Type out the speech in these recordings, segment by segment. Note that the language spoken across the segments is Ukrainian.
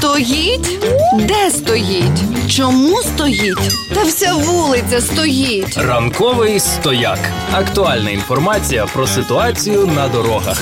Стоїть? Де стоїть? Чому стоїть? Та вся вулиця стоїть. Ранковий стояк. Актуальна інформація про ситуацію на дорогах.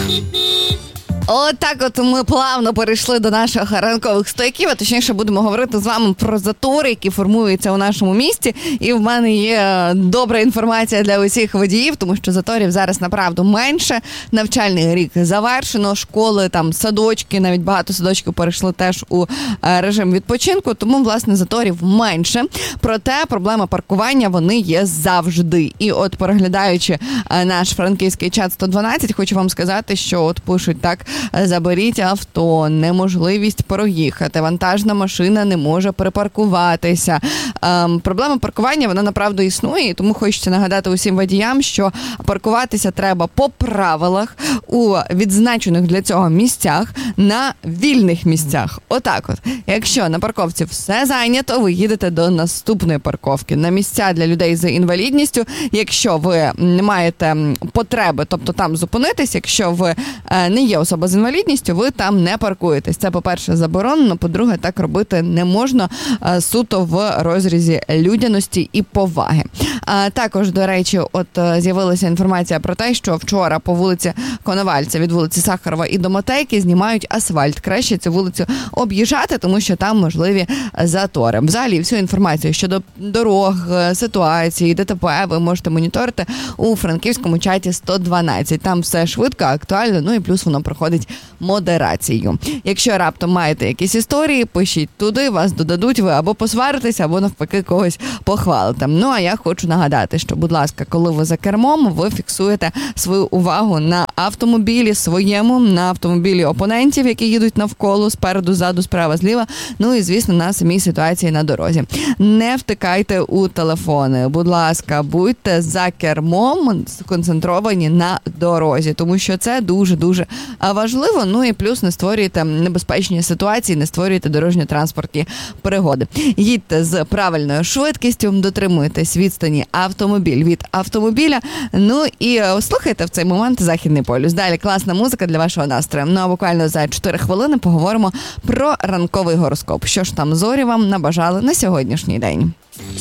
Отак от ми плавно перейшли до наших ранкових стояків, а точніше будемо говорити з вами про затори, які формуються у нашому місті. І в мене є добра інформація для усіх водіїв, тому що заторів зараз направду менше. Навчальний рік завершено, школи, там садочки, навіть багато садочків перейшли теж у режим відпочинку, тому, власне, заторів менше. Проте проблема паркування, вони є завжди. І от, переглядаючи наш франківський чат 112, хочу вам сказати, що от пишуть так: заберіть авто, неможливість проїхати, вантажна машина не може припаркуватися. Проблема паркування, вона направду існує, і тому хочеться нагадати усім водіям, що паркуватися треба по правилах у відзначених для цього місцях на вільних місцях. Отак от. Якщо на парковці все зайнято, ви їдете до наступної парковки. На місця для людей з інвалідністю, якщо ви не маєте потреби, тобто там зупинитись, якщо ви не є особа з інвалідністю, ви там не паркуєтесь. Це, по-перше, заборонено, по-друге, так робити не можна суто в розрізі людяності і поваги. Також, до речі, от з'явилася інформація про те, що вчора по вулиці Коновальця від вулиці Сахарова і до Матейки знімають асфальт. Краще цю вулицю об'їжджати, тому що там можливі затори. Взагалі, всю інформацію щодо дорог, ситуації, ДТП ви можете моніторити у франківському чаті 112. Там все швидко, актуально, ну і плюс воно проходить модерацію. Якщо раптом маєте якісь історії, пишіть туди, вас додадуть, ви або посваритесь, або навпаки когось похвалите. Ну, а я хочу нагадати, що, будь ласка, коли ви за кермом, ви фіксуєте свою увагу на автомобілі своєму, на автомобілі опонентів, які їдуть навколо, спереду, ззаду, справа, зліва, ну і, звісно, на самій ситуації на дорозі. Не втикайте у телефони. Будь ласка, будьте за кермом, сконцентровані на дорозі, тому що це дуже-дуже важливо, ну і плюс не створюєте небезпечні ситуації, не створюєте дорожньо-транспортні пригоди. Їдьте з правильною швидкістю, дотримуйтесь відстані автомобіль від автомобіля, ну і слухайте в цей момент Західний полюс. Далі класна музика для вашого настрою. Ну а буквально за 4 хвилини поговоримо про ранковий гороскоп. Що ж там зорі вам набажали на сьогоднішній день?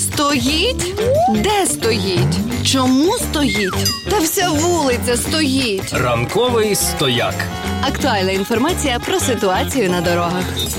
Стоїть? Де стоїть? Чому стоїть? Та вся вулиця стоїть. Ранковий стояк. Актуальна інформація про ситуацію на дорогах.